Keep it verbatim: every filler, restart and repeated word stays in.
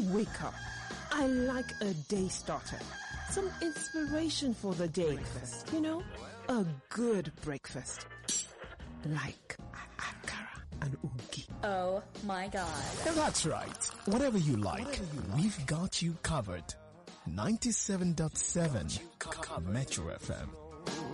wake up. I like a day starter. Some inspiration for the day. Breakfast. You know, a good breakfast. Like akara and ugi. Oh my God. That's right. Whatever you like, Whatever you like. We've got you covered. ninety-seven point seven Metro F M.